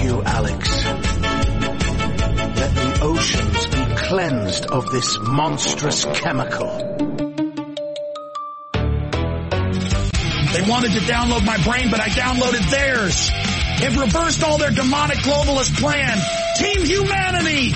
you, Alex. Let the oceans be cleansed of this monstrous chemical. They wanted to download my brain, but I downloaded theirs. It reversed all their demonic globalist plan. Team Humanity!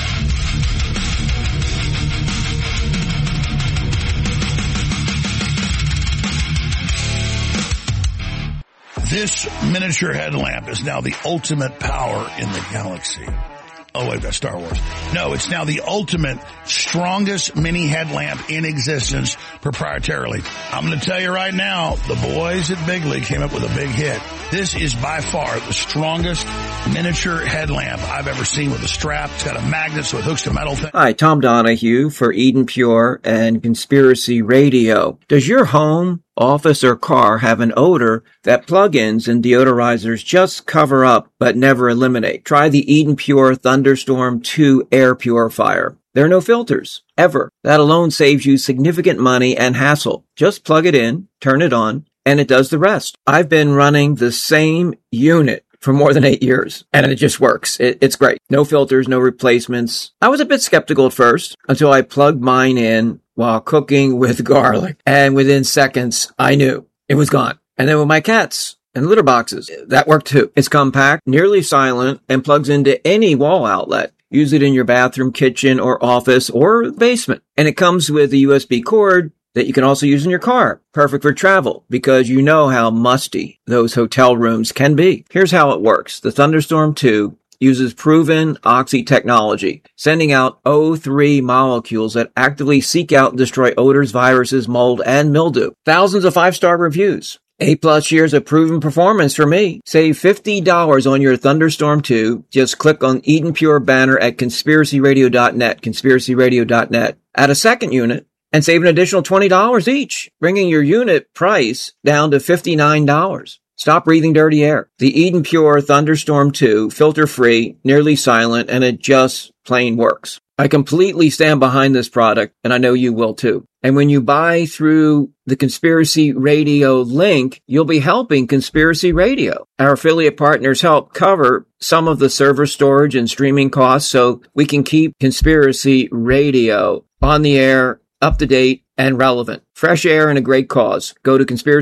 This miniature headlamp is now the ultimate power in the galaxy. Oh, wait, that's Star Wars. No, it's now the ultimate, strongest mini headlamp in existence proprietarily. I'm going to tell you right now, the boys at Bigley came up with a big hit. This is by far the strongest miniature headlamp I've ever seen with a strap. It's got a magnet so it hooks to metal thing. Hi, Tom Donahue for Eden Pure and Conspiracy Radio. Does your home, office, or car have an odor that plug-ins and deodorizers just cover up but never eliminate? Try the Eden Pure Thunderstorm 2 air purifier. There are no filters, ever. That alone saves you significant money and hassle. Just plug it in, turn it on, and it does the rest. I've been running the same unit for more than 8 years, and it just works. It's great. No filters, no replacements. I was a bit skeptical at first until I plugged mine in while cooking with garlic, and within seconds, I knew it was gone. And then with my cats and litter boxes, that worked too. It's compact, nearly silent, and plugs into any wall outlet. Use it in your bathroom, kitchen, or office, or basement. And it comes with a USB cord that you can also use in your car. Perfect for travel, because you know how musty those hotel rooms can be. Here's how it works. The Thunderstorm 2 uses proven oxy technology, sending out O3 molecules that actively seek out and destroy odors, viruses, mold, and mildew. Thousands of 5-star reviews. 8+ years of proven performance for me. Save $50 on your Thunderstorm 2. Just click on Eden Pure banner at conspiracyradio.net, conspiracyradio.net. Add a second unit and save an additional $20 each, bringing your unit price down to $59. Stop breathing dirty air. The Eden Pure Thunderstorm 2, filter-free, nearly silent, and it just plain works. I completely stand behind this product, and I know you will too. And when you buy through the Conspiracy Radio link, you'll be helping Conspiracy Radio. Our affiliate partners help cover some of the server storage and streaming costs so we can keep Conspiracy Radio on the air, up to date, and relevant. Fresh air and a great cause. Go to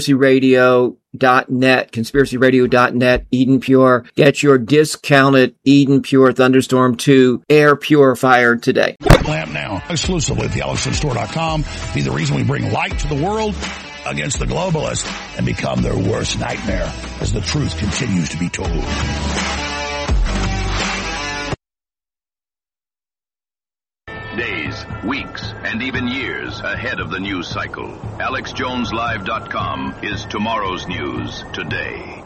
conspiracyradio.net, Eden Pure. Get your discounted Eden Pure Thunderstorm 2 air purifier today. Lamp now, exclusively at thealexstore.com. Be the reason we bring light to the world against the globalists and become their worst nightmare as the truth continues to be told. Days, weeks, and even years ahead of the news cycle. AlexJonesLive.com is tomorrow's news today.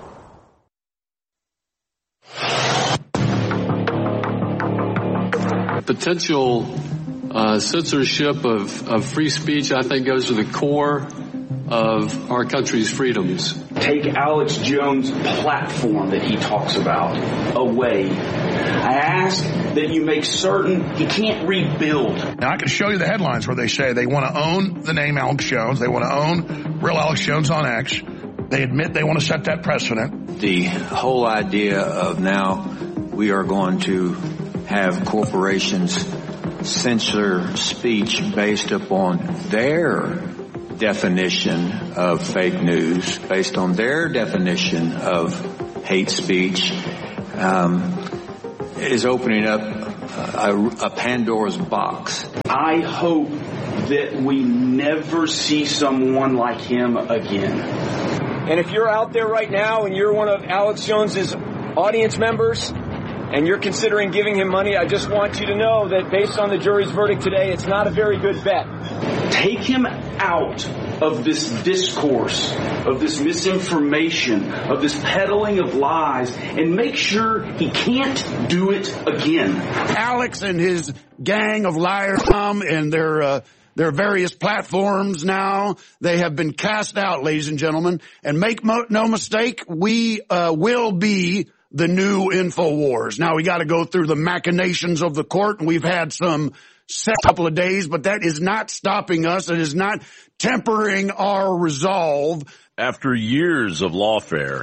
Potential censorship of free speech, I think, goes to the core of our country's freedoms. Take Alex Jones' platform that he talks about away. I ask that you make certain he can't rebuild. Now, I can show you the headlines where they say they want to own the name Alex Jones. They want to own real Alex Jones on X. They admit they want to set that precedent. The whole idea of now we are going to have corporations censor speech based upon their definition of fake news, based on their definition of hate speech, is opening up a Pandora's box. I hope that we never see someone like him again. And if you're out there right now and you're one of Alex Jones's audience members and you're considering giving him money, I just want you to know that based on the jury's verdict today, it's not a very good bet. Take him out of this discourse, of this misinformation, of this peddling of lies, and make sure he can't do it again. Alex and his gang of liars come and their various platforms now. They have been cast out, ladies and gentlemen. And make no mistake, we will be the new InfoWars. Now, we got to go through the machinations of the court, and we've had some couple of days, but that is not stopping us. It is not tempering our resolve. After years of lawfare,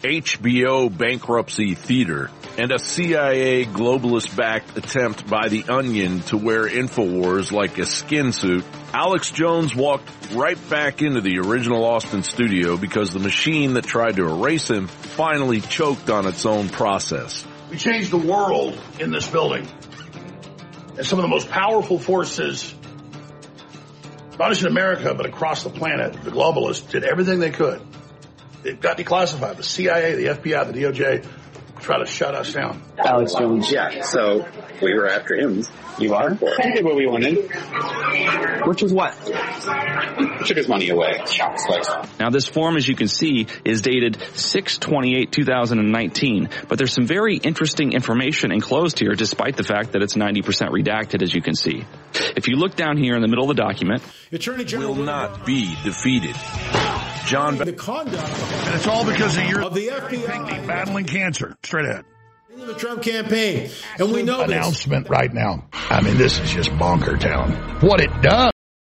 HBO bankruptcy theater, and a CIA globalist-backed attempt by The Onion to wear InfoWars like a skin suit, Alex Jones walked right back into the original Austin studio because the machine that tried to erase him finally choked on its own process. We changed the world in this building. And some of the most powerful forces, not just in America, but across the planet, the globalists, did everything they could. It got declassified. The CIA, the FBI, the DOJ try to shut us down. Alex Jones. Yeah, so we were after him. You are? We did what we wanted. Which was what? Took his money away. Now this form, as you can see, is dated 6/28/2019, but there's some very interesting information enclosed here despite the fact that it's 90% redacted, as you can see. If you look down here in the middle of the document, Attorney General will not be defeated. John, the conduct, and it's all because of the FBI battling cancer. Straight ahead. The Trump campaign, and we know announcement right now. I mean, this is just bonker town. What it does.